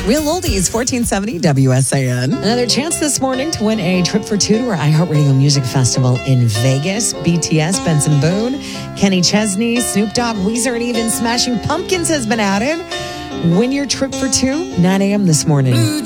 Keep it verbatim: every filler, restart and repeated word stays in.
Real Oldies, fourteen seventy W S A N. Another chance this morning to win a trip for two to our iHeartRadio Music Festival in Vegas. B T S, Benson Boone, Kenny Chesney, Snoop Dogg, Weezer, and even Smashing Pumpkins has been added. Win your trip for two, nine a.m. this morning.